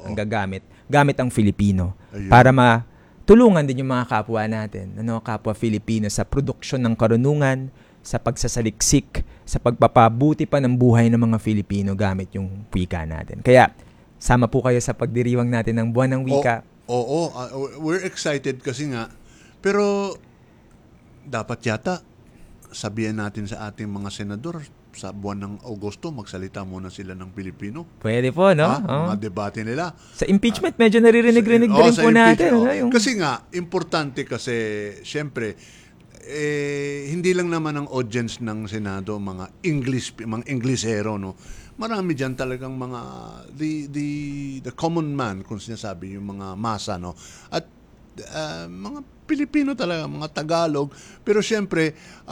ang gagamit. Gamit ang Filipino. Ayun. Para matulungan din yung mga kapwa natin, kapwa Filipino sa produksyon ng karunungan, sa pagsasaliksik, sa pagpapabuti pa ng buhay ng mga Filipino gamit yung wika natin. Kaya, sama po kayo sa pagdiriwang natin ng Buwan ng Wika. Oo, we're excited kasi nga. Pero, dapat yata, sabihin natin sa ating mga senador, sa buwan ng Agosto, magsalita muna sila ng Pilipino. Pwede po, no? Mga debate nila. Sa impeachment, medyo naririnig-rinig din po natin. Kasi nga, importante kasi, syempre, hindi lang naman ang audience ng Senado, mga Inglesero, no? Marami dyan talagang mga, the common man, kung sinasabi, yung mga masa, no? At mga Pilipino talaga, mga Tagalog. Pero syempre,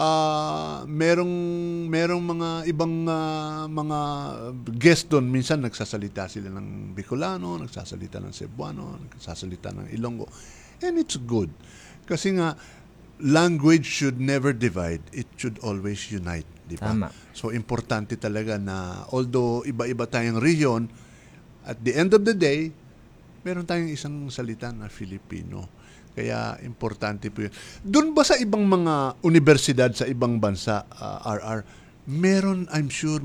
merong mga ibang mga guest doon. Minsan nagsasalita sila ng Bicolano, nagsasalita ng Cebuano, nagsasalita ng Ilonggo. And it's good. Kasi nga, language should never divide. It should always unite. Di ba? Tama. So, importante talaga na although iba-iba tayong region, at the end of the day, meron tayong isang salita na Filipino. Kaya importante po yun. Doon ba sa ibang mga universidad sa ibang bansa, RR, meron, I'm sure,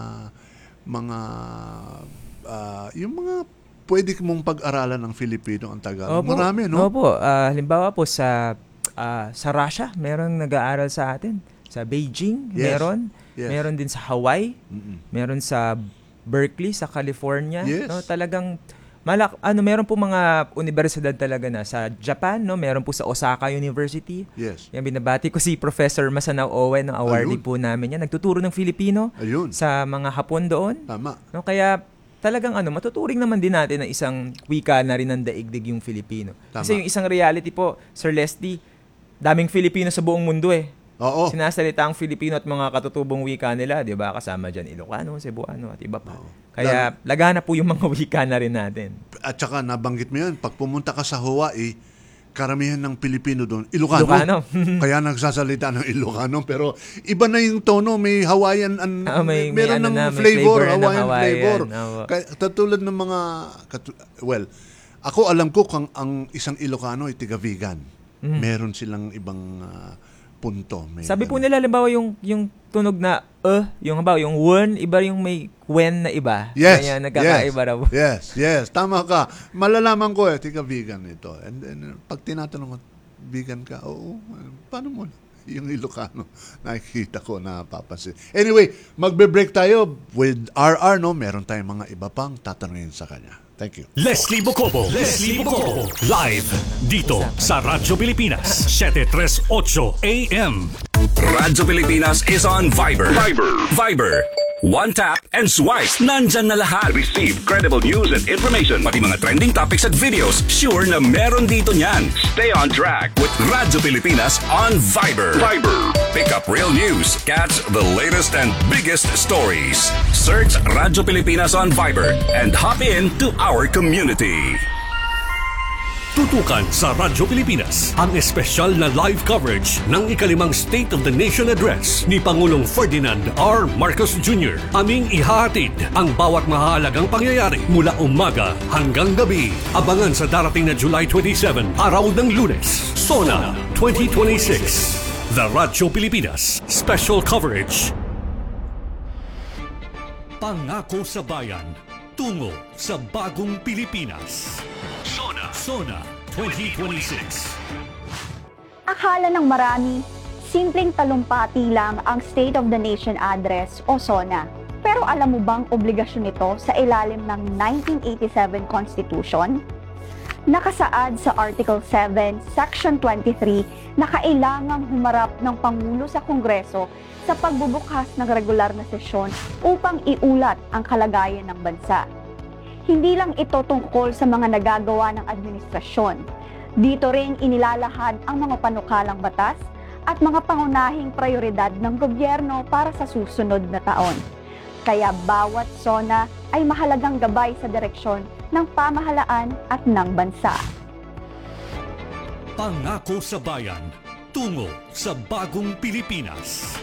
yung mga pwede mong pag-aralan ng Filipino ang Tagalog? Opo, marami, no? Opo. Halimbawa po sa Russia, meron nag-aaral sa atin. Sa Beijing, Yes. meron. Yes. Meron din sa Hawaii. Meron sa Berkeley, sa California. Yes. No, talagang meron po mga universidad talaga na sa Japan, no? Meron po sa Osaka University. Yes. Yan, binabati ko si Professor Masanao Owen, ng awardee po namin yan. Nagtuturo ng Filipino sa mga Hapon doon. Tama. No, kaya talagang matuturing naman din natin na isang wika na rin ng daigdig yung Filipino. Tama. Kasi yung isang reality po, Sir Leslie, daming Filipino sa buong mundo eh. Oo. Sinasalita ang Filipino at mga katutubong wika nila, di ba? Kasama dyan Ilocano, Cebuano at iba pa. Kaya lagana po yung mga wika na rin natin. At saka nabanggit mo yan, pag pumunta ka sa Hawaii, karamihan ng Pilipino doon, Ilocano. Kaya nagsasalita ng Ilocano, pero iba na yung tono, may Hawaiian, meron ng flavor, Hawaiian flavor. Kaya, katulad ng mga, ako alam ko kung ang isang Ilocano ay tiga-vegan. Meron silang ibang punto. Sabi po nila, halimbawa yung tunog na yung halimbawa, yung wern, iba yung may kwen na iba. Yes. Kaya nagkakaiba raw. Yes. Tama ka. Malalaman ko tika-vegan ito. And pag tinatanong ko, vegan ka? Oo. Paano mo? Yung Ilocano. Nakikita ko, napapansin. Anyway, magbe-break tayo with RR, no? Meron tayong mga iba pang tatanungin sa kanya. Thank you. Leslie Bocobo. Live dito sa Radyo Pilipinas 738 AM. Radyo Pilipinas is on Viber. One tap and swipe. Nandyan na lahat. Receive credible news and information. Pati mga trending topics at videos. Sure na meron dito niyan. Stay on track with Radyo Pilipinas on Viber. Pick up real news. Catch the latest and biggest stories. Search Radyo Pilipinas on Viber and hop in to our community. Tutukan sa Radyo Pilipinas ang espesyal na live coverage ng ikalimang State of the Nation Address ni Pangulong Ferdinand R. Marcos Jr. Aming ihahatid ang bawat mahalagang pangyayari mula umaga hanggang gabi. Abangan sa darating na July 27, araw ng Lunes, SONA 2026. The Radyo Pilipinas Special Coverage. Pangako sa Bayan, tungo sa bagong Pilipinas. SONA 2026. Akala ng marami, simpleng talumpati lang ang State of the Nation Address o SONA. Pero alam mo bang obligasyon ito sa ilalim ng 1987 Constitution? Nakasaad sa Article 7, Section 23 na kailangang humarap ng Pangulo sa Kongreso sa pagbubukas ng regular na sesyon upang iulat ang kalagayan ng bansa. Hindi lang ito tungkol sa mga nagagawa ng administrasyon. Dito ring inilalahad ang mga panukalang batas at mga pangunahing prioridad ng gobyerno para sa susunod na taon. Kaya bawat SONA ay mahalagang gabay sa direksyon ng pamahalaan at ng bansa. Pangako sa Bayan, tungo sa bagong Pilipinas.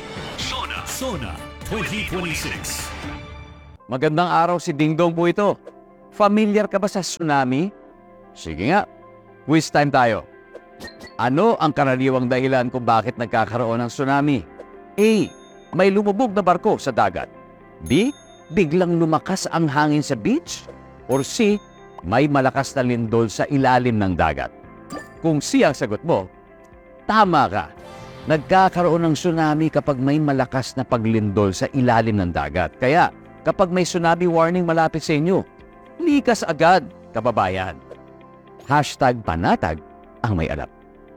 SONA 2026. Magandang araw, si Dingdong po ito. Familiar ka ba sa tsunami? Sige nga, quiz time tayo. Ano ang karaniwang dahilan kung bakit nagkakaroon ng tsunami? A. May lumubog na barko sa dagat. B. Biglang lumakas ang hangin sa beach. Or C. May malakas na lindol sa ilalim ng dagat. Kung C ang sagot mo, tama ka. Nagkakaroon ng tsunami kapag may malakas na paglindol sa ilalim ng dagat. Kaya, kapag may tsunami warning malapit sa inyo, likas agad, kababayan. #panatag ang may alam.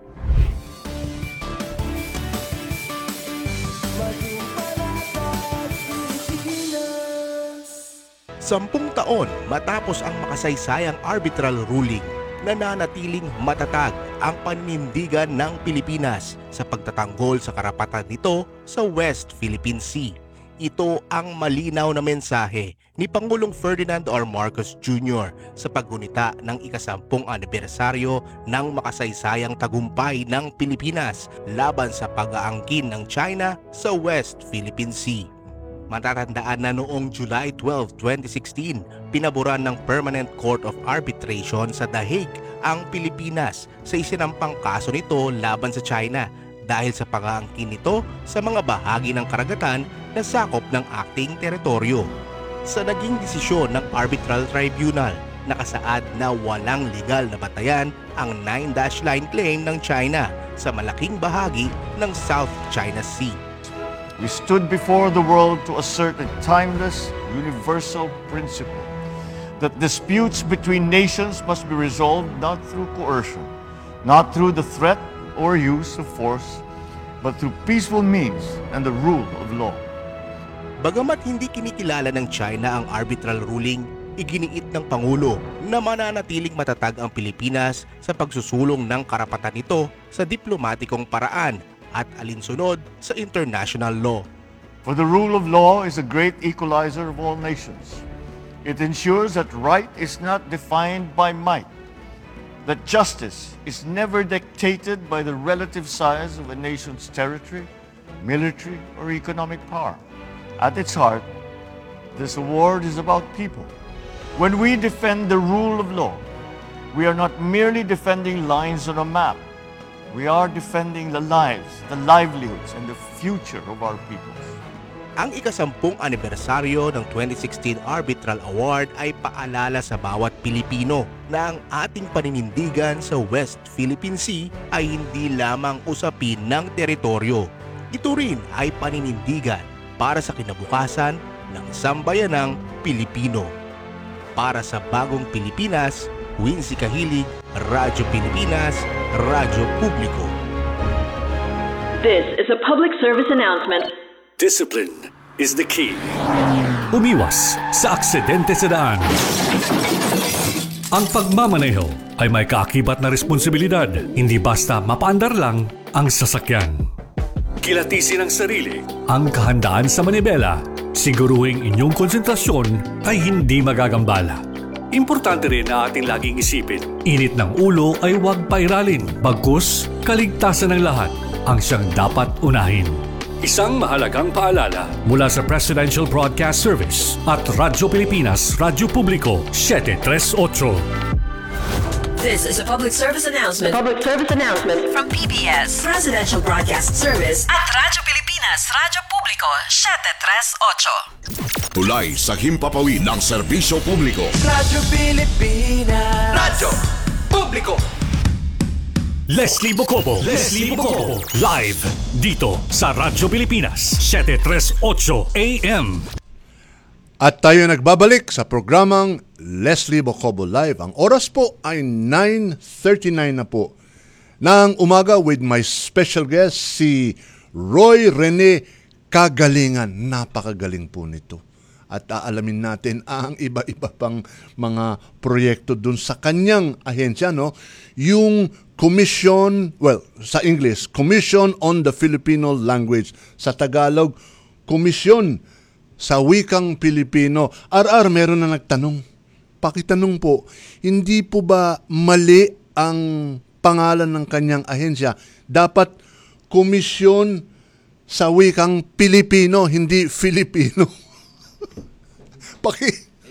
Sampung taon matapos ang makasaysayang arbitral ruling, nananatiling matatag ang paninindigan ng Pilipinas sa pagtatanggol sa karapatan nito sa West Philippine Sea. Ito ang malinaw na mensahe ni Pangulong Ferdinand R. Marcos Jr. sa paggunita ng ika-10 anibersaryo ng makasaysayang tagumpay ng Pilipinas laban sa pag-aangkin ng China sa West Philippine Sea. Matatandaan na noong July 12, 2016, pinaboran ng Permanent Court of Arbitration sa The Hague ang Pilipinas sa isinampang kaso nito laban sa China dahil sa pag-aangkin nito sa mga bahagi ng karagatan na sakop ng ating teritoryo. Sa naging desisyon ng Arbitral Tribunal, nakasaad na walang legal na batayan ang 9-dash line claim ng China sa malaking bahagi ng South China Sea. We stood before the world to assert a timeless, universal principle that disputes between nations must be resolved not through coercion, not through the threat or use of force, but through peaceful means and the rule of law. Bagamat hindi kinikilala ng China ang arbitral ruling, iginiit ng Pangulo na mananatiling matatag ang Pilipinas sa pagsusulong ng karapatan nito sa diplomatikong paraan at alinsunod sa international law. For the rule of law is a great equalizer of all nations. It ensures that right is not defined by might, that justice is never dictated by the relative size of a nation's territory, military, or economic power. At its heart, this award is about people. When we defend the rule of law, we are not merely defending lines on a map. We are defending the lives, the livelihoods, and the future of our peoples. Ang ika-10 anibersaryo ng 2016 Arbitral Award ay paalala sa bawat Pilipino na ang ating paninindigan sa West Philippine Sea ay hindi lamang usapin ng teritoryo. Ito rin ay paninindigan para sa kinabukasan ng sambayanang Pilipino. Para sa bagong Pilipinas, Wincy Kahilig, Radyo Pilipinas, Radyo Publiko. This is a public service announcement. Discipline is the key. Umiwas sa aksidente sa daan. Ang pagmamaneho ay may kaakibat na responsibilidad, hindi basta mapaandar lang ang sasakyan. Kilatisin ang sarili, ang kahandaan sa manibela, siguruhing inyong konsentrasyon ay hindi magagambala. Importante rin na ating laging isipin, init ng ulo ay huwag pairalin, bagkus kaligtasan ng lahat ang siyang dapat unahin. Isang mahalagang paalala mula sa Presidential Broadcast Service at Radyo Pilipinas, Radyo Publiko, 738. This is a public service announcement. Public service announcement from PBS, Presidential Broadcast Service at Radyo Pilipinas, Radyo Publiko, 738. Tulay sa himpapawid ng serbisyo publiko. Radyo Pilipinas. Radyo Publiko. Leslie Bocobo. Live dito sa Radyo Pilipinas, 738 AM. At tayo nagbabalik sa programang Leslie Bocobo Live. Ang oras po ay 9:39 na po ng umaga with my special guest, si Roy Rene Kagalingan. Napakagaling po nito. At aalamin natin ang iba-iba pang mga proyekto dun sa kanyang ahensya, no? Yung Commission, well, sa English, Commission on the Filipino Language. Sa Tagalog, Komisyon sa Wikang Pilipino. RR, meron na nagtanong. Pakitanong po, hindi po ba mali ang pangalan ng kanyang ahensya? Dapat Komisyon sa Wikang Pilipino, hindi Filipino.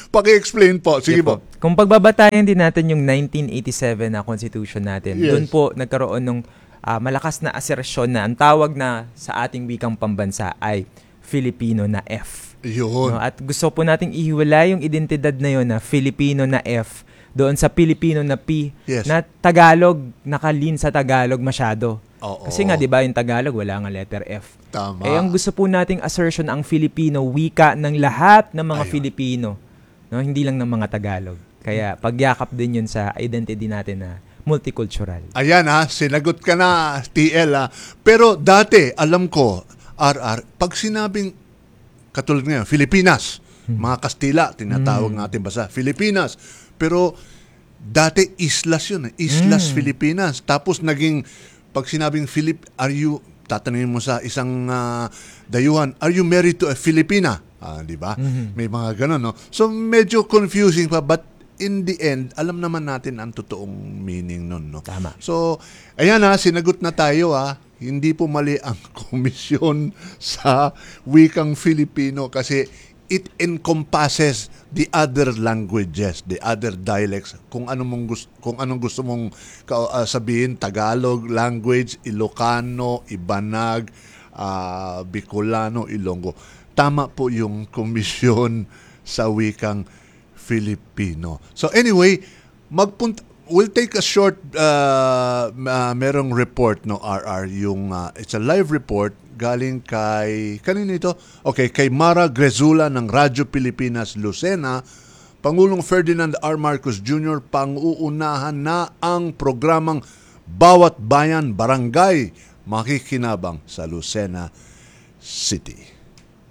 Paki-explain po. Sige po. Kung pagbabatayan din natin yung 1987 na Constitution natin, Yes. doon po nagkaroon ng malakas na asersyon na ang tawag na sa ating wikang pambansa ay Filipino na F. Yun. No? At gusto po nating ihiwalay yung identidad na yun na Filipino na F doon sa Filipino na P, Yes. na Tagalog, nakalin sa Tagalog masyado. Oo. Kasi nga, di ba, yung Tagalog, wala nga letter F. Tama. Eh, ang gusto po nating assertion ang Filipino, wika ng lahat ng mga Ayun. Filipino. No? Hindi lang ng mga Tagalog. Kaya pagyakap din yun sa identity natin na multicultural. Ayan sinagot ka na, TL Pero dati, alam ko, pag sinabing, katulad ngayon, Filipinas, mga Kastila, tinatawag natin basta, Filipinas. Pero dati, islas yun. Islas Filipinas. Tapos naging, pag sinabing tatanungin mo sa isang dayuhan, are you married to a Filipina? Di ba? May mga ganun, no? So, medyo confusing pa, but in the end, alam naman natin ang totoong meaning nun, no? Tama. So, ayan sinagot na tayo Hindi po mali ang komisyon sa wikang Filipino kasi it encompasses the other languages, the other dialects. Kung anong gusto mong sabihin, Tagalog language, Ilocano, Ibanag, Bicolano, Ilonggo. Tama po yung komisyon sa wikang Filipino. So anyway, we'll take a short merong report no RR yung it's a live report galing kanino ito? Okay, kay Mara Grezula ng Radyo Pilipinas Lucena. Pangulong Ferdinand R. Marcos Jr. panguunahan na ang programang Bawat Bayan Barangay makikinabang sa Lucena City.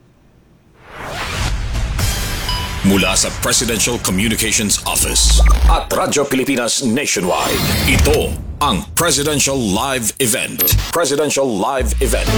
Mula sa Presidential Communications Office at Radyo Pilipinas Nationwide, ito ang Presidential Live Event. Presidential Live Event.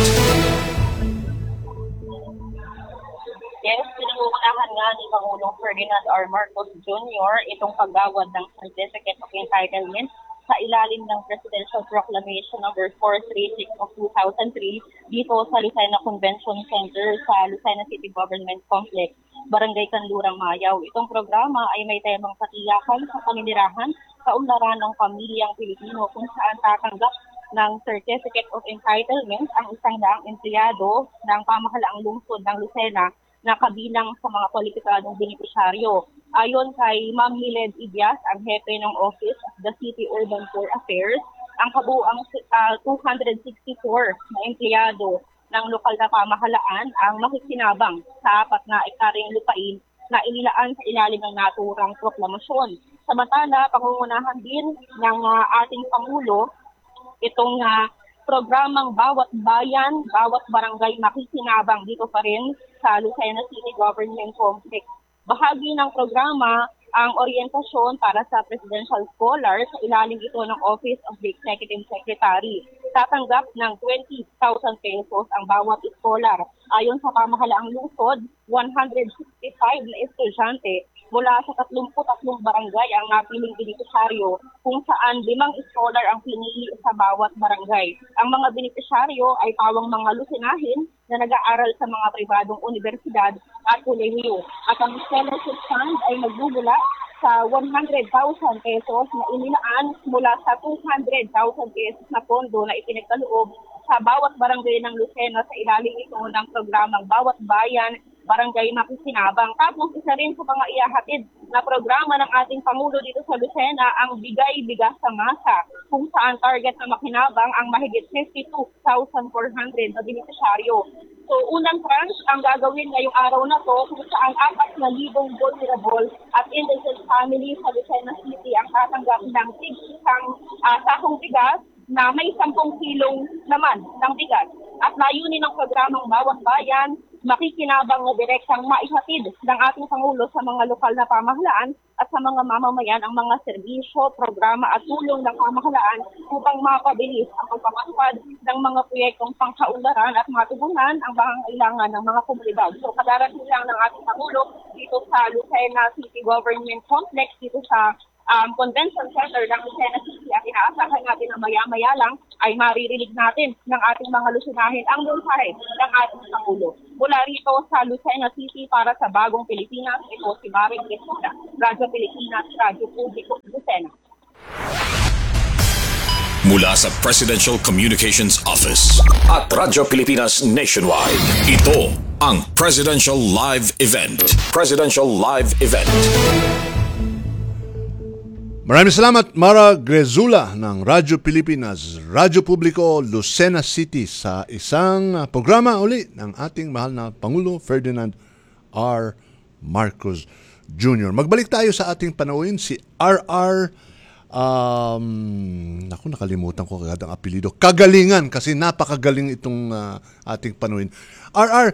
Yes, pinangungunahan nga ni Pangulong Ferdinand R. Marcos Jr. itong paggawad ng Certificate of Entitlement sa ilalim ng Presidential Proclamation No. 436 of 2003 dito sa Lucena Convention Center sa Lucena City Government Complex, Barangay Kanlurang, Mayaw. Itong programa ay may temang katiyakan sa paninirahan sa unlaran ng pamilyang Pilipino kung saan tatanggap ng Certificate of Entitlement ang isang daang empleyado ng pamahalaang lungsod ng Lucena na kabilang sa mga kwalipikadong benepisyaryo. Ayon kay Ma'am Hiled Idias, ang hepe ng Office of the City Urban Poor Affairs, ang kabuuang 264 na empleyado ng lokal na pamahalaan ang makikinabang sa 4 na ektaryang lupain na inilaan sa ilalim ng naturang proklamasyon. Samantala, pangungunahan din ng ating Pangulo itong programang Bawat Bayan, Bawat Barangay makikinabang dito pa rin sa Lucena City Government Complex. Bahagi ng programa ang orientasyon para sa presidential scholars sa ilalim ito ng Office of the Executive Secretary. Tatanggap ng 20,000 pesos ang bawat scholar. Ayon sa pamahalaang lungsod, 165 na estudyante mula sa 33 barangay ang napiling benepisyaryo kung saan 5 scholar ang pinili sa bawat barangay. Ang mga benepisyaryo ay pawang mga Lucinahin na nag-aaral sa mga pribadong universidad at kolehiyo. At ang scholarship fund ay nagmumula sa 100,000 pesos na inilaan mula sa 200,000 pesos na pondo na ipinagkaloob sa bawat barangay ng Lucena sa ilalim ito ng programang Bawat Bayan, Barangay Makikinabang. Tapos isa rin sa mga ihahatid na programa ng ating Pangulo dito sa Lucena ang Bigay Bigas sa Masa, kung saan target na makinabang ang mahigit 52,400 na benepisyaryo. So unang tranche ang gagawin ngayong araw na to kung saan 4,000 vulnerable at indigent family sa Lucena City ang tatanggap ng isang sakong bigas na may 10 kilong naman ng bigas. At layunin ng programang Bawat Bayan, makikinabang na direktang maihatid ng ating Pangulo sa mga lokal na pamahalaan at sa mga mamamayan ang mga serbisyo, programa at tulong ng pamahalaan upang mapabilis ang pagpapatupad ng mga proyektong pangkaunlaran at matugunan ang pangangailangan ng mga komunidad. So kadarating lang ng ating Pangulo dito sa Lucena City Government Complex, dito sa Convention Center ng Lucena City at inaasahan natin na maya-maya lang ay maririnig natin ng ating mga Lucinahin ang mensahe ng ating Pangulo. Mula rito sa Lucena City para sa Bagong Pilipinas, ito si Maring Quezada, Radyo Pilipinas, Radyo Publiko, Lucena. Mula sa Presidential Communications Office at Radyo Pilipinas Nationwide, ito ang Presidential Live Event. Presidential Live Event. Maraming salamat, Mara Grezula ng Radyo Pilipinas, Radyo Publiko, Lucena City sa isang programa uli ng ating mahal na Pangulo Ferdinand R. Marcos Jr. Magbalik tayo sa ating panauhin, si RR, nakalimutan ko agad ang apelido. Kagalingan, kasi napakagaling itong ating panauhin. RR,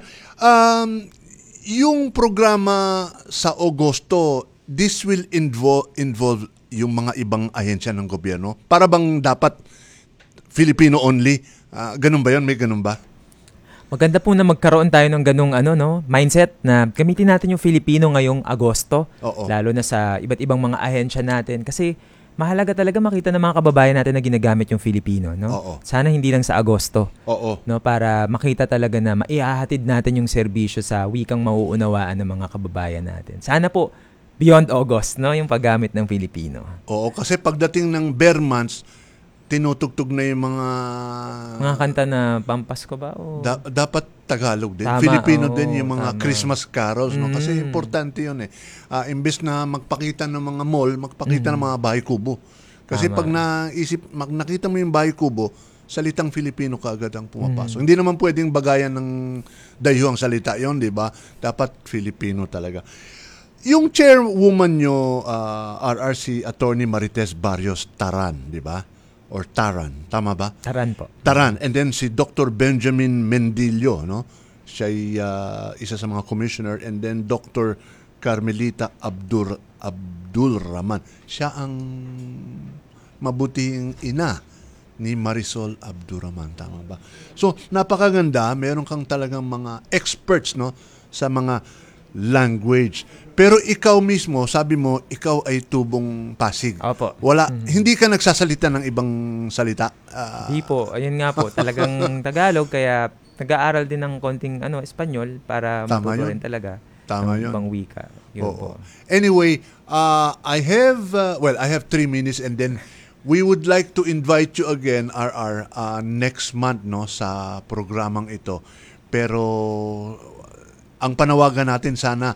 yung programa sa Agosto, this will involve yung mga ibang ahensya ng gobyerno? Para bang dapat Filipino only? Ganun ba yun? May ganun ba? Maganda po na magkaroon tayo ng ganung mindset na gamitin natin yung Filipino ngayong Agosto. Oo. Lalo na sa iba't ibang mga ahensya natin. Kasi mahalaga talaga makita ng mga kababayan natin na ginagamit yung Filipino. No? Oo. Sana hindi lang sa Agosto. Oo. No? Para makita talaga na maihahatid natin yung serbisyo sa wikang mauunawaan ng mga kababayan natin. Sana po beyond August, no, yung paggamit ng Filipino. Oo, kasi pagdating ng bare months, tinutugtog na yung mga kanta na Pampasko ba? O... dapat Tagalog din. Tama, Filipino din yung mga tama. Christmas carols, no? Kasi importante yun eh. Imbes na magpakita ng mga mall, magpakita ng mga bahay kubo. Kasi Tama. pag nakita mo yung bahay kubo, salitang Filipino kaagad ang pumapasok. Hindi naman pwedeng bagayan ng dayuhang salita yon, di ba? Dapat Filipino talaga. Yung chairwoman nyo, RRC Attorney Marites Barrios Taran, di ba? Or Taran, tama ba? Taran po. Taran. And then si Dr. Benjamin Mendillo, no? Siya ay isa sa mga commissioner. And then Dr. Carmelita Abdul Rahman. Siya ang mabutihing ina ni Marisol Abdurrahman, tama ba? So, napakaganda. Meron kang talagang mga experts, no? Sa mga language. Pero ikaw mismo, sabi mo, ikaw ay tubong Pasig. Opo. Wala, hindi ka nagsasalita ng ibang salita. Hindi po. Ayun nga po. Talagang Tagalog. Kaya nag-aaral din ng konting Espanyol para matuto rin talaga. Tama ng yun. ibang wika. Yun po. Anyway, I have 3 minutes and then we would like to invite you again, RR, next month, no, sa programang ito. Pero ang panawagan natin sana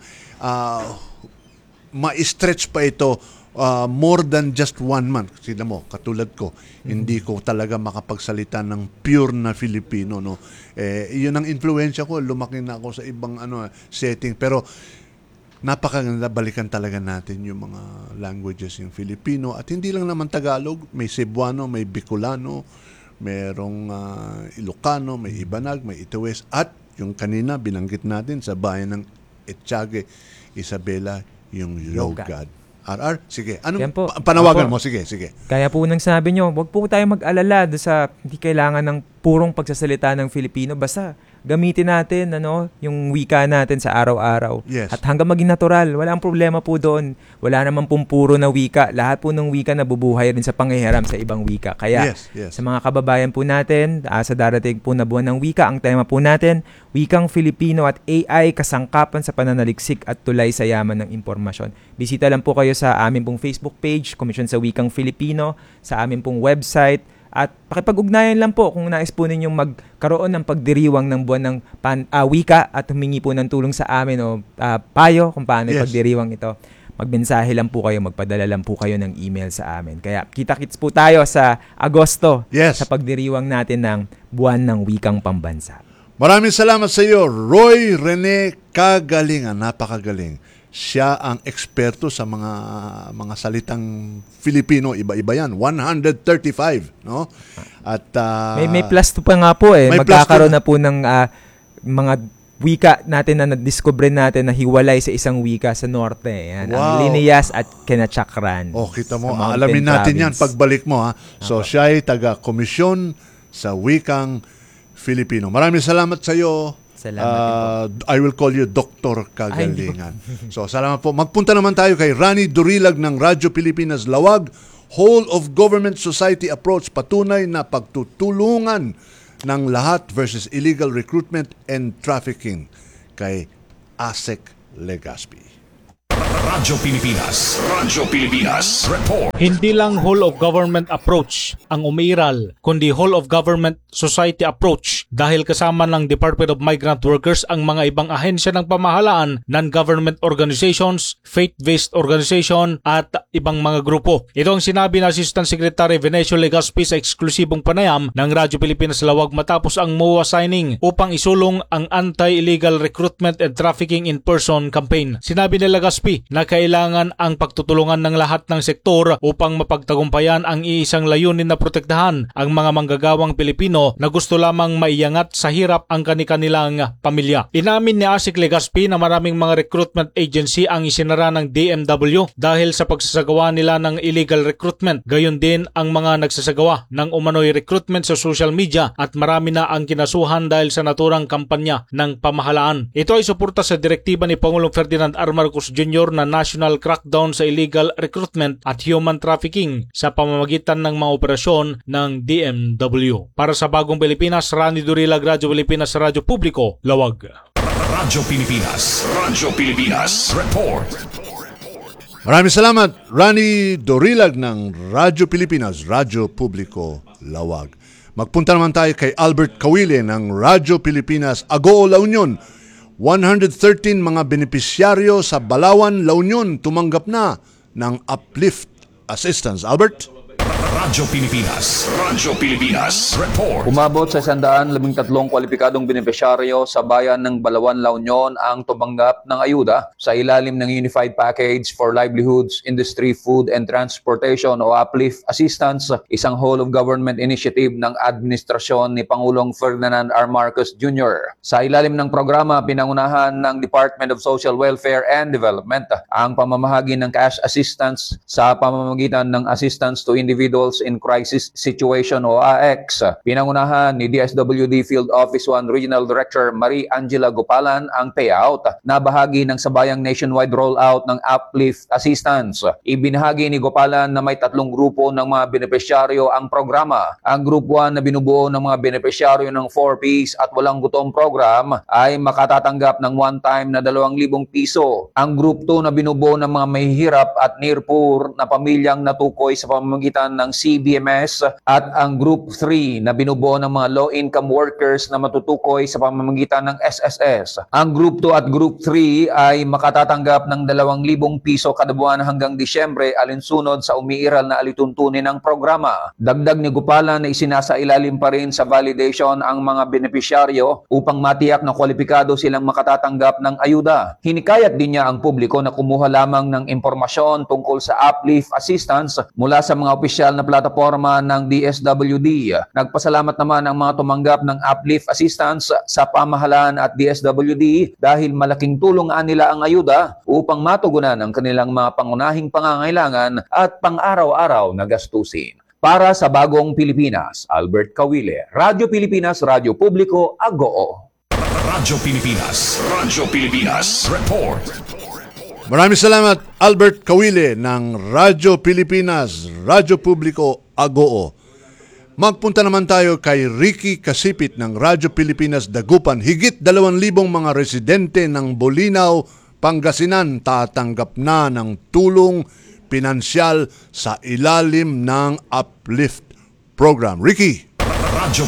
ma-stretch pa ito more than just 1 month. Sila mo, katulad ko, hindi ko talaga makapagsalita ng pure na Filipino, no. Yun ang influensya ko, lumaki na ako sa ibang setting, pero napakaganda, balikan talaga natin yung mga languages, yung Filipino, at hindi lang naman Tagalog, may Cebuano, may Bicolano, merong Ilocano, may Ibanag, may Itiwes, at yung kanina binanggit natin sa bayan ng Etchage, Isabela, yung Yogad. RR, sige. Anong panawagan mo? Sige. Kaya po nang sabi nyo, wag po tayo mag-alala sa hindi kailangan ng purong pagsasalita ng Filipino. Basta gamitin natin yung wika natin sa araw-araw. Yes. At hanggang maging natural, walang problema po doon. Wala naman pong puro na wika. Lahat po ng wika nabubuhay rin sa panghihiram sa ibang wika. Kaya yes. sa mga kababayan po natin, sa darating po na buwan ng wika, ang tema po natin, Wikang Filipino at AI, kasangkapan sa pananaliksik at tulay sa yaman ng impormasyon. Bisita lang po kayo sa amin pong Facebook page, Komisyon sa Wikang Filipino, sa amin pong website, at pakipag-ugnayan lang po kung nais po ninyong magkaroon ng pagdiriwang ng buwan ng wika at humingi po ng tulong sa amin o payo kung paano ipagdiriwang ito. Magmensahe lang po kayo, magpadala lang po kayo ng email sa amin. Kaya kita-kits po tayo sa Agosto sa pagdiriwang natin ng buwan ng wikang pambansa. Maraming salamat sa iyo, Roy Rene Kagalingan. Napakagaling. Siya ang eksperto sa mga salitang Filipino, iba-iba yan. 135, no? At may plus 2 pa nga po magkakaroon na po ng mga wika natin na nadiskubre natin na hiwalay sa isang wika sa norte. Yan. Ang Liniyas at Kinachakran. Kita mo, alamin natin yan pagbalik mo, ha. So, siya ay taga-komisyon sa wikang Filipino. Maraming salamat sa iyo. Salamat I will call you Dr. Kagalingan. So, salamat po. Magpunta naman tayo kay Rani Durilag ng Radyo Pilipinas Lawag. Whole of Government Society Approach, patunay na pagtutulungan ng lahat versus illegal recruitment and trafficking. kay Asek Legazpi. Radyo Pilipinas Report. Hindi lang whole of government approach ang umiiral, kundi whole of government society approach dahil kasama ng Department of Migrant Workers ang mga ibang ahensya ng pamahalaan, non-government organizations, faith-based organization at ibang mga grupo. Ito ang sinabi ng Assistant Secretary Venecio Legazpi sa eksklusibong panayam ng Radyo Pilipinas Lawag matapos ang MOA signing upang isulong ang Anti-Illegal Recruitment and Trafficking in Person campaign. Sinabi ni Legazpi na kailangan ang pagtutulungan ng lahat ng sektor upang mapagtagumpayan ang iisang layunin na protektahan ang mga manggagawang Pilipino na gusto lamang maiangat sa hirap ang kanilang pamilya. Inamin ni Asek Legazpi na maraming mga recruitment agency ang isinara ng DMW dahil sa pagsasagawa nila ng illegal recruitment. Gayon din ang mga nagsasagawa ng umano'y recruitment sa social media at marami na ang kinasuhan dahil sa naturang kampanya ng pamahalaan. Ito ay suporta sa direktiba ni Pangulong Ferdinand R. Marcos Jr. na national crackdown sa illegal recruitment at human trafficking sa pamamagitan ng mga operasyon ng DMW. Para sa Bagong Pilipinas, Rani Durilag, Radyo Pilipinas, Radyo Publiko, Lawag. Radyo Pilipinas Report. Maraming salamat, Rani Dorilag ng Radyo Pilipinas, Radyo Publiko, Lawag. Magpunta naman tayo kay Albert Kawile ng Radyo Pilipinas, Agoo, La Union. 113 mga benepisyaryo sa Balawan, La Union tumanggap na ng uplift assistance. Albert? Radyo Pilipinas Report. Umabot sa 113 kwalipikadong benepisyaryo sa bayan ng Balawan, La Union ang tumanggap ng ayuda sa ilalim ng Unified Package for Livelihoods, Industry, Food and Transportation o Uplift Assistance, isang whole-of-government initiative ng administrasyon ni Pangulong Ferdinand R. Marcos Jr. Sa ilalim ng programa, pinangunahan ng Department of Social Welfare and Development ang pamamahagi ng cash assistance sa pamamagitan ng Assistance to Individuals in Crisis Situation o AX. Pinangunahan ni DSWD Field Office 1 Regional Director Marie Angela Gopalan ang payout na bahagi ng sabayang nationwide rollout ng Uplift Assistance. Ibinahagi ni Gopalan na may 3 grupo ng mga benepisyaryo ang programa. Ang Group 1 na binubuo ng mga benepisyaryo ng 4Ps at walang gutom program ay makatatanggap ng one-time na 2,000 piso. Ang Group 2 na binubuo ng mga mahihirap at near poor na pamilyang natukoy sa pamamagitan ng CBMS at ang Group 3 na binubuo ng mga low-income workers na matutukoy sa pamamagitan ng SSS. Ang Group 2 at Group 3 ay makatatanggap ng 2,000 piso kada buwan hanggang Disyembre alinsunod sa umiiral na alituntunin ng programa. Dagdag ni Gopalan na isinasailalim pa rin sa validation ang mga benepisyaryo upang matiyak na kwalipikado silang makatatanggap ng ayuda. Hinikayat din niya ang publiko na kumuha lamang ng impormasyon tungkol sa Uplift Assistance mula sa mga opisyal na plataforma ng DSWD. Nagpasalamat naman ang mga tumanggap ng Uplift Assistance sa pamahalaan at DSWD dahil malaking tulong nila ang ayuda upang matugunan ang kanilang mga pangunahing pangangailangan at pang-araw-araw na gastusin. Para sa Bagong Pilipinas, Albert Kawile, Radyo Pilipinas, Radyo Publiko, Agoo. Radyo Pilipinas Report. Maraming salamat, Albert Kawile ng Radyo Pilipinas, Radyo Publiko, Agoo. Magpunta naman tayo kay Ricky Kasipit ng Radyo Pilipinas, Dagupan. Higit 2,000 mga residente ng Bolinao, Pangasinan tatanggap na ng tulong pinansyal sa ilalim ng Uplift Program. Ricky? Radyo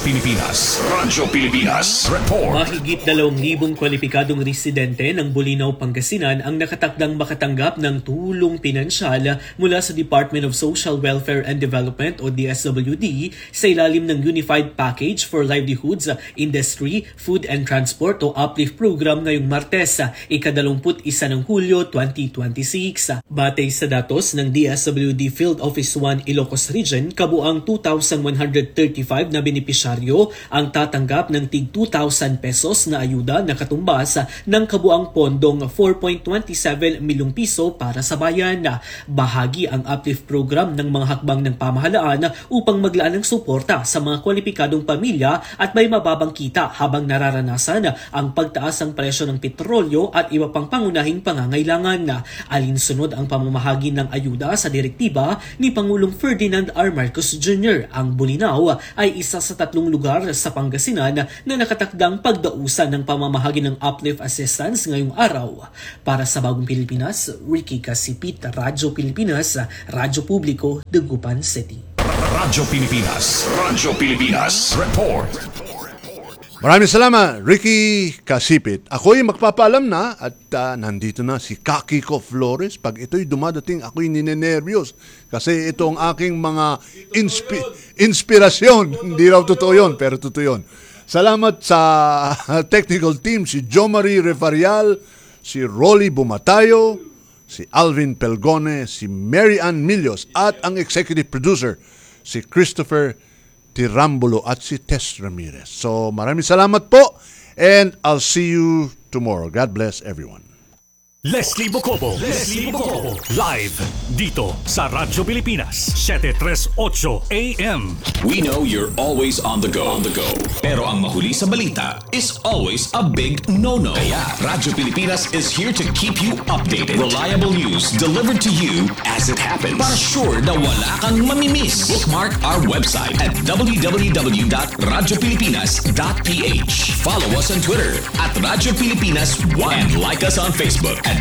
Pilipinas Report. Mahigit 2,000 kwalipikadong residente ng Bolinao, Pangasinan ang nakatakdang makatanggap ng tulong pinansyal mula sa Department of Social Welfare and Development o DSWD sa ilalim ng Unified Package for Livelihoods, Industry, Food and Transport o Uplift Program ngayong Martes, ika-21 ng Hulyo 2026. Batay sa datos ng DSWD Field Office 1 Ilocos Region, kabuang 2,135 na benepisyaryo ang tatanggap ng tig 2,000 pesos na ayuda na katumbas ng kabuang pondong 4.27 milyong piso para sa bayan. Bahagi ang Uplift Program ng mga hakbang ng pamahalaan upang maglaan ng suporta sa mga kwalipikadong pamilya at may mababang kita habang nararanasan ang pagtaas ng presyo ng petrolyo at iba pang pangunahing pangangailangan. Alinsunod ang pamamahagi ng ayuda sa direktiba ni Pangulong Ferdinand R. Marcos Jr. Ang Bolinao ay isa sa 3 lugar sa Pangasinan na nakatakdang pagdausan ng pamamahagi ng uplift assistance ngayong araw. Para sa Bagong Pilipinas, Ricky Casipit, Radyo Pilipinas, Radyo Publiko, Dagupan City. Radyo Pilipinas. Radyo Pilipinas. Report. Maraming salamat, Ricky Casipit. Ako'y magpapaalam na at nandito na si Kakiko Flores. Pag ito'y dumadating, ako'y ninenervyos kasi ito ang aking mga inspirasyon. Hindi raw totoo yun, pero totoo yun. Salamat sa technical team, si Jo Marie Refarial, si Rolly Bumatayo, si Alvin Pelgone, si Mary Ann Milios, at ang executive producer, si Christopher Tirambulo at si Tess Ramirez. So maraming salamat po and I'll see you tomorrow. God bless everyone. Leslie Bocobo. Live dito sa Radyo Pilipinas 738 AM. We know you're always on the go. Pero ang mahuli sa balita is always a big no-no. Kaya Radyo Pilipinas is here to keep you updated. Reliable news delivered to you as it happens. Para sure na wala kang mamimiss. Bookmark our website at www.radiopilipinas.ph. Follow us on Twitter at Radyo Pilipinas 1 and like us on Facebook at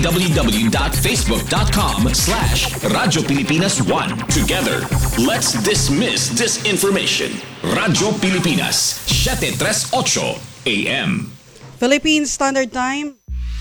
www.facebook.com/Radyo Pilipinas 1. Together, let's dismiss disinformation. Radyo Pilipinas, 738 AM. Philippine Standard Time,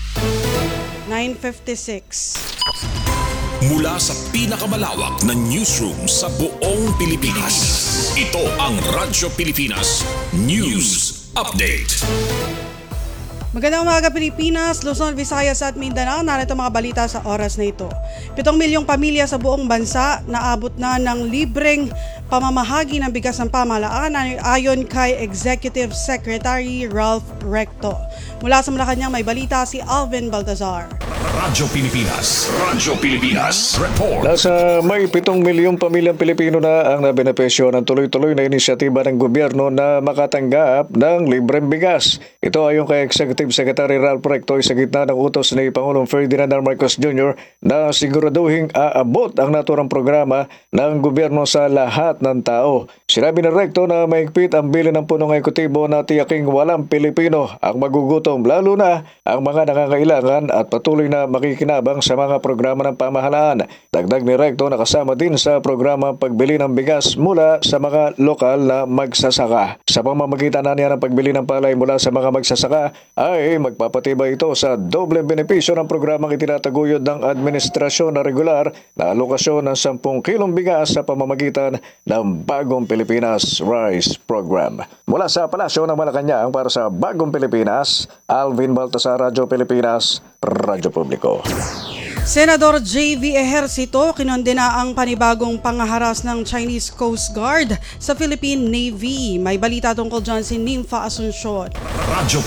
9:56. Mula sa pinakamalawak na newsroom sa buong Pilipinas, ito ang Radyo Pilipinas News Update. Magandang umaga Pilipinas, Luzon, Visayas at Mindanao. Narito mga balita sa oras na ito. 7 milyong pamilya sa buong bansa naabot na ng libreng pamamahagi ng bigas ng pamahalaan ayon kay Executive Secretary Ralph Recto. Mula sa Malacanang may balita si Alvin Baltazar. Radyo Pilipinas. Report. Nasa may 7 milyong pamilyang Pilipino na ang nabenepisyo ng tuloy-tuloy na inisyatiba ng gobyerno na makatanggap ng libreng bigas. Ito ayon kay Executive Secretary Ralph Recto sa gitna ng utos ni Pangulong Ferdinand R. Marcos Jr. na siguraduhin aabot ang naturang programa ng gobyerno sa lahat ng tao. Sinabi ni Recto na mahigpit ang bilin ng punong ekutibo na tiyaking walang Pilipino ang magugutom, lalo na ang mga nangangailangan at patuloy na makikinabang sa mga programa ng pamahalaan. Dagdag ni Recto na kasama din sa programa pagbili ng bigas mula sa mga lokal na magsasaka. Sa pamamagitan na niya ng pagbili ng palay mula sa mga magsasaka ay magpapatibay ito sa doble benepisyo ng programang itinataguyod ng administrasyon na regular na alokasyon ng 10 kilong bigas sa pamamagitan ng Bagong Pilipinas Rice Program. Mula sa Palasyo ng Malacanang para sa Bagong Pilipinas, Alvin Baltasar, Radyo Pilipinas, Radyo Publiko. Senador J.V. Ejercito kinondena ang panibagong pangaharas ng Chinese Coast Guard sa Philippine Navy. May balita tungkol dyan si Nympha Asuncion. Radyo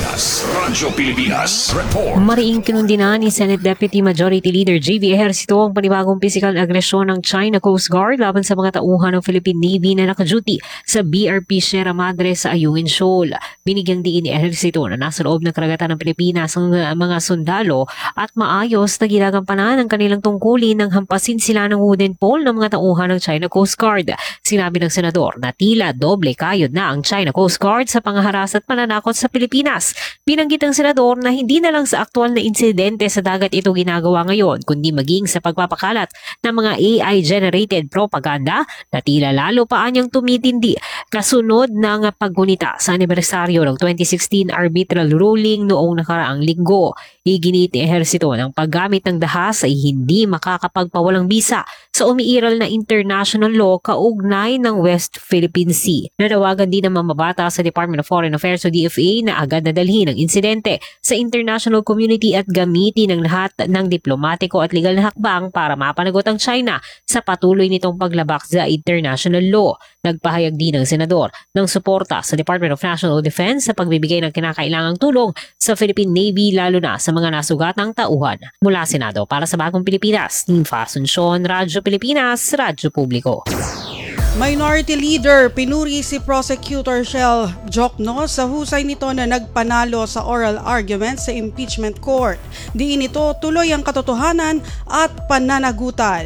Pilipinas Report. Mariing kinundina ni Senate Deputy Majority Leader J.V. Ejercito ang panibagong physical agresyon ng China Coast Guard laban sa mga tauhan ng Philippine Navy na nakaduty sa BRP Sierra Madre sa Ayungin Shoal. Binigyang diin ni Ejercito na nasa loob ng karagatan ng Pilipinas ang mga sundalo at maayos na ginagampanan ang kanilang tungkulin nang hampasin sila ng wooden pole ng mga tauhan ng China Coast Guard. Sinabi ng senador na tila doble kayod na ang China Coast Guard sa pangharas at pananakot sa Pilipinas. Binanggit ng senador na hindi na lang sa aktual na insidente sa dagat ito ginagawa ngayon, kundi maging sa pagpapakalat ng mga AI-generated propaganda na tila lalo pa anyang tumitindi kasunod ng paggunita sa anibersaryo ng 2016 arbitral ruling noong nakaraang linggo. Iginit ni Ejercito ng paggamit ng dahas ay hindi makakapagpawalang bisa sa umiiral na international law kaugnay ng West Philippine Sea. Nanawagan din ng mamabata sa Department of Foreign Affairs o DFA na agad na dalhin ang insidente sa international community at gamitin ang lahat ng diplomatiko at legal na hakbang para mapanagot ang China sa patuloy nitong paglabak sa international law. Nagpahayag din ng senador ng suporta sa Department of National Defense sa pagbibigay ng kinakailangang tulong sa Philippine Navy lalo na sa mga nasugatang tauhan. Mula Senado para sa Bagong Pilipinas, Nympha Asuncion, Radyo Pilipinas, Radyo Publiko. Minority Leader pinuri si Prosecutor Shell Jokno sa husay nito na nagpanalo sa oral argument sa impeachment court. Diin ito tuloy ang katotohanan at pananagutan.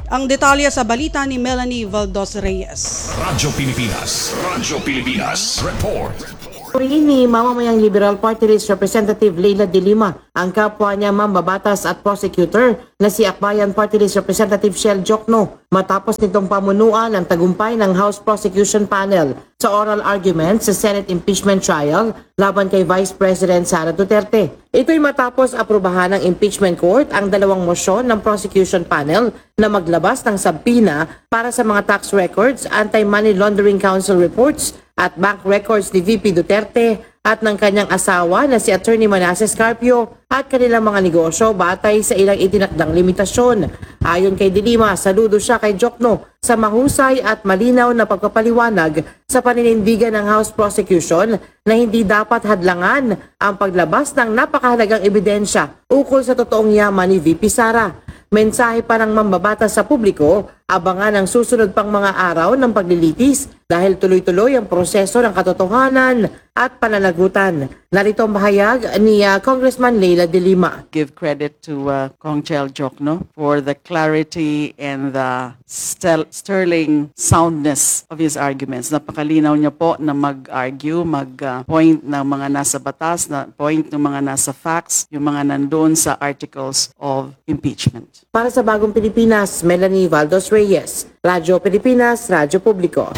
Ang detalye sa balita ni Melanie Valdos Reyes. Radyo Pilipinas. Radyo Pilipinas. Report. Ni mamamayang Liberal Party List Representative Leila de Lima ang kapwa niya mambabatas at prosecutor na si Akbayan Party List Representative Shell Jokno matapos nitong pamunuan ang tagumpay ng House Prosecution Panel sa oral argument sa Senate impeachment trial laban kay Vice President Sara Duterte. Ito'y matapos aprubahan ng impeachment court ang dalawang mosyon ng prosecution panel na maglabas ng sabpina para sa mga tax records, anti-money laundering council reports at bank records ni VP Duterte at ng kanyang asawa na si Attorney Manasseh Carpio at kanilang mga negosyo batay sa ilang itinakdang limitasyon. Ayon kay De Lima, saludo siya kay Jokno sa mahusay at malinaw na pagpapaliwanag sa paninindigan ng House Prosecution na hindi dapat hadlangan ang paglabas ng napakahalagang ebidensya ukol sa totoong yaman ni VP Sara. Mensahe pa ng mambabatas sa publiko, abangan ang susunod pang mga araw ng paglilitis dahil tuloy-tuloy ang proseso ng katotohanan at pananagutan. Narito ang bahayag ni Congressman Leila de Lima. Give credit to Kong Chel Jokno for the clarity and the sterling soundness of his arguments. Napakalinaw niya po na mag-argue, mag-point ng mga nasa batas, na point ng mga nasa facts, yung mga nandun sa articles of impeachment. Para sa Bagong Pilipinas, Melanie Valdos Reyes, Radyo Pilipinas, Radyo Publiko.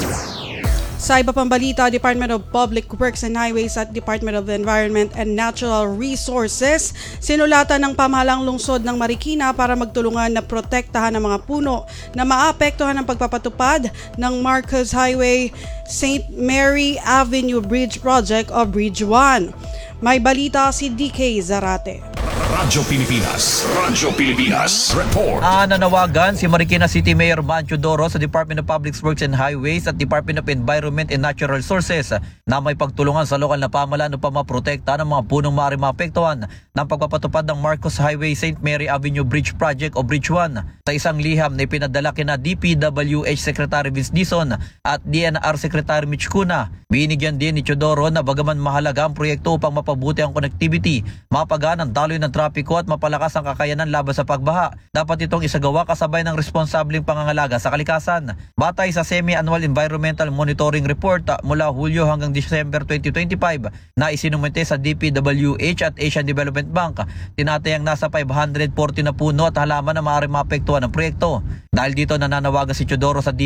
Sa iba pang balita, Department of Public Works and Highways at Department of Environment and Natural Resources sinulatan ng pamahalang lungsod ng Marikina para magtulungan na protektahan ang mga puno na maapektuhan ng pagpapatupad ng Marcos Highway St. Mary Avenue Bridge Project o Bridge 1. May balita si DK Zarate. Radyo Pilipinas. Radyo Pilipinas. Report. Nanawagan si Marikina City Mayor Mancho Doro sa Department of Public Works and Highways at Department of Environment and Natural Resources na may pagtulungan sa lokal na pamahalaan upang maprotekta ng mga punong maaaring maapektuhan ng pagpapatupad ng Marcos Highway St. Mary Avenue Bridge Project o Bridge 1. Sa isang liham na ipinadala kina DPWH Secretary Vince Dizon at DNR Secretary Mitch Cuna, binigyan din ni Chodoro na bagaman mahalaga ang proyekto upang mapabuti ang connectivity, mapagaan ang daloy ng trapiko at mapalakas ang kakayanan laban sa pagbaha, dapat itong isagawa kasabay ng responsableng pangangalaga sa kalikasan. Batay sa Semi-Annual Environmental Monitoring Report mula Hulyo hanggang December 2025 na isinumite sa DPWH at Asian Development Bank, tinatayang nasa 540 na puno at halaman na maaaring maapektuhan ng proyekto. Dahil dito nananawagan si Chodoro sa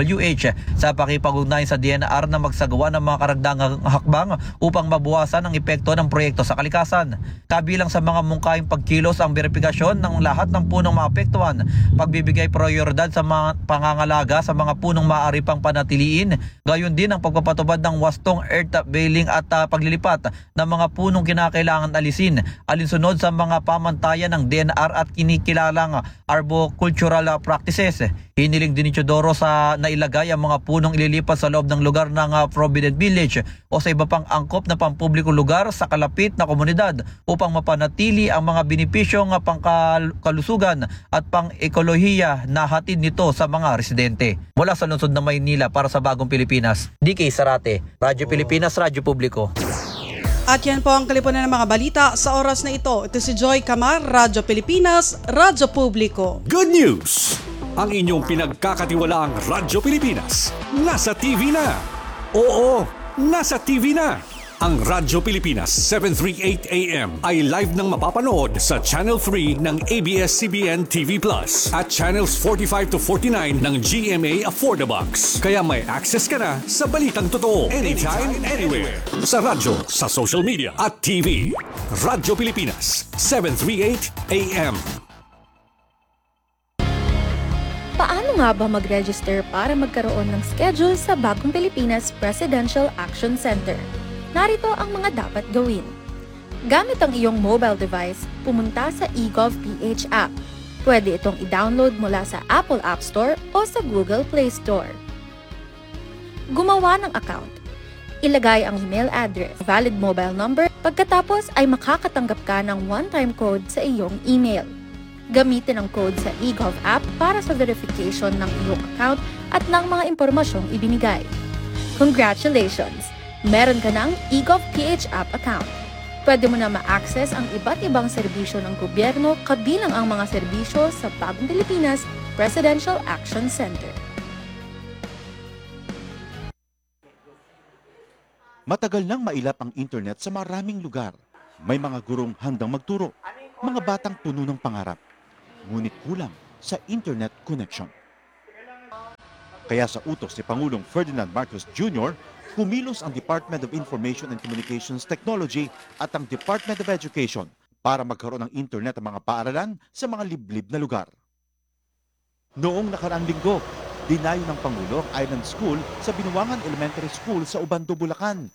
DPWH sa pakipag-ugnayan sa DNR na magsagawa ng mga karagdagang hakbang upang mabawasan ang epekto ng proyekto sa kalikasan. Kabilang sa mga mungkahing pagkilos ang verifikasyon ng lahat ng punong maapektuhan, pagbibigay prioridad sa mga pangangalaga sa mga punong maaari pang panatiliin, gayon din ang pagpapatubad ng wastong earth baling at paglilipat ng mga punong kinakailangan alisin, alinsunod sa mga pamantayan ng DNR at kinikilalang arboricultural practices. Hiniling din ni Chodoro sa nailagay ang mga punong ililipat sa loob ng lugar ng Provident Village o sa iba pang angkop na pampublikong lugar sa kalapit na komunidad upang mapanatili ang mga benepisyong pangkalusugan at pang-ekolohiya na hatid nito sa mga residente. Mula sa lungsod ng Maynila para sa Bagong Pilipinas, DK Zarate, Radyo Pilipinas, Radyo Publiko. At yan po ang kalipunan ng mga balita sa oras na ito. Ito si Joy Camar, Radyo Pilipinas, Radyo Publiko. Good news! Ang inyong pinagkakatiwalaang Radyo Pilipinas nasa TV na. Oo, nasa TV na. Ang Radyo Pilipinas 738 AM ay live nang mapapanood sa Channel 3 ng ABS-CBN TV Plus at Channels 45 to 49 ng GMA Affordabox. Kaya may access ka na sa balitang totoo anytime, anywhere. Sa radyo, sa social media at TV. Radyo Pilipinas 738 AM. Paano nga ba mag-register para magkaroon ng schedule sa Bagong Pilipinas Presidential Action Center? Narito ang mga dapat gawin. Gamit ang iyong mobile device, pumunta sa eGov.ph app. Pwede itong i-download mula sa Apple App Store o sa Google Play Store. Gumawa ng account. Ilagay ang email address, valid mobile number, pagkatapos ay makakatanggap ka ng one-time code sa iyong email. Gamitin ang code sa eGov app para sa verification ng iyong account at ng mga impormasyong ibinigay. Congratulations! Meron ka ng eGov.ph app account. Pwede mo na ma-access ang iba't ibang serbisyo ng gobyerno kabilang ang mga serbisyo sa Bagong Pilipinas Presidential Action Center. Matagal nang mailap ang internet sa maraming lugar. May mga gurong handang magturo, mga batang puno ng pangarap. Ngunit kulang sa internet connection. Kaya sa utos ni Pangulong Ferdinand Marcos Jr., kumilos ang Department of Information and Communications Technology at ang Department of Education para magkaroon ng internet ang mga paaralan sa mga liblib na lugar. Noong nakaraang linggo, dinayo ng Pangulo ang Island School sa Binuangan Elementary School sa Ubando, Bulacan.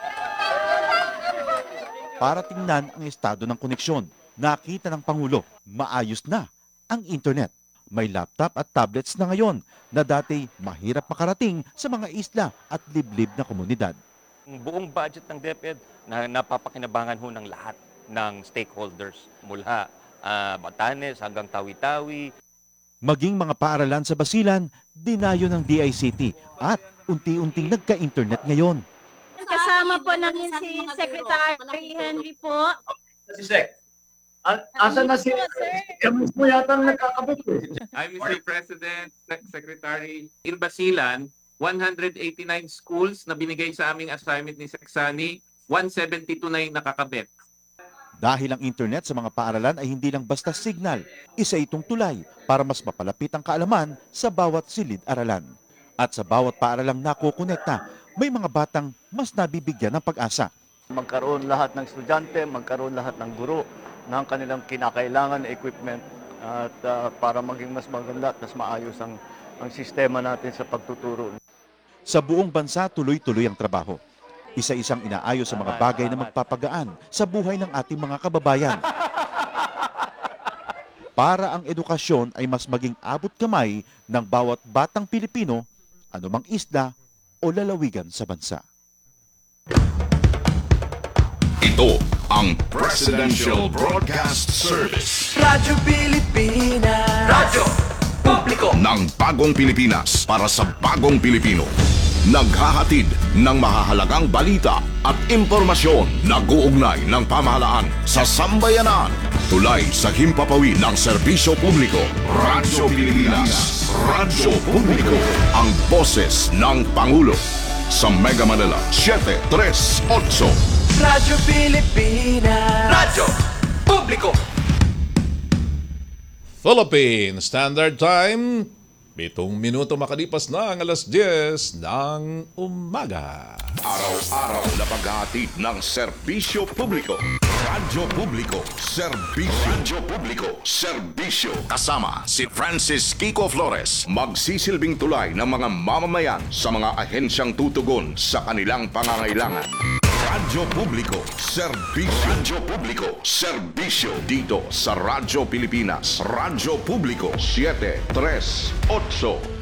Para tingnan ang estado ng koneksyon, nakita ng Pangulo, maayos na ang internet. May laptop at tablets na ngayon na dati mahirap makarating sa mga isla at liblib na komunidad. Ang buong budget ng DepEd na napapakinabangan ho ng lahat ng stakeholders mula Batanes hanggang Tawi-Tawi. Maging mga paaralan sa Basilan, dinayo ng DICT at unti-unting nagka-internet ngayon. Kasama po namin si Secretary Henry po. Si Sec. Asa na si Kami mo yata nagkakabit eh. I'm Mr. President, Secretary. In Basilan, 189 schools na binigay sa aming assignment ni Seksani, 172 na yung nakakabit. Dahil ang internet sa mga paaralan ay hindi lang basta signal, isa itong tulay para mas mapalapit ang kaalaman sa bawat silid-aralan. At sa bawat paaralang nakukonekta, may mga batang mas nabibigyan ng pag-asa. Magkaroon lahat ng estudyante, magkaroon lahat ng guro ng kanilang kinakailangan na equipment at para maging mas maganda at mas maayos ang sistema natin sa pagtuturo. Sa buong bansa, tuloy-tuloy ang trabaho. Isa-isang inaayos sa mga bagay na magpapagaan sa buhay ng ating mga kababayan. Para ang edukasyon ay mas maging abot kamay ng bawat batang Pilipino, anumang isla o lalawigan sa bansa. Ito ang Presidential Broadcast Service. Radyo Pilipinas. Radyo Publiko ng bagong Pilipinas para sa bagong Pilipino. Naghahatid ng mahahalagang balita at impormasyon na uugnay ng pamahalaan sa sambayanan. Tulay sa himpapawid ng serbisyo publiko. Radyo Pilipinas. Radyo Publiko. Ang boses ng Pangulo. Sa Mega Manila, 738. Radyo Pilipinas. Radyo Publiko. Philippine Standard Time, 7 minuto makalipas na ang alas 10 ng umaga. Araw-araw na paghahatid ng serbisyo publiko. Radyo Publiko, serbisyo. Radyo Publiko, serbisyo. Kasama si Francis Kiko Flores, magsisilbing tulay ng mga mamamayan sa mga ahensyang tutugon sa kanilang pangangailangan. Radyo Publiko, serbisyo. Radyo Publiko, serbisyo. Dito sa Radyo Pilipinas. Radyo Publiko, 738.